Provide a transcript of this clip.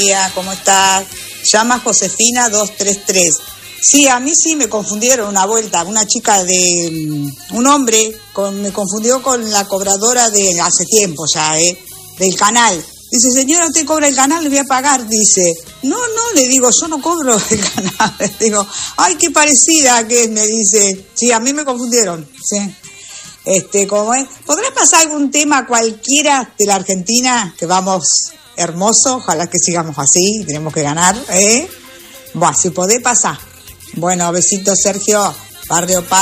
¿Cómo estás? Llama Josefina 233. Sí, a mí sí me confundieron una vuelta. Una chica un hombre me confundió con la cobradora de hace tiempo ya, del canal. Dice, señora, ¿usted cobra el canal? Le voy a pagar. Dice, no, le digo, yo no cobro el canal. Le digo, ay, qué parecida que es, me dice. Sí, a mí me confundieron, sí. ¿Cómo es? ¿Podrá pasar algún tema cualquiera de la Argentina? Que vamos hermoso, ojalá que sigamos así, tenemos que ganar, Bueno, si podés pasar. Bueno, besitos, Sergio, Barrio Par.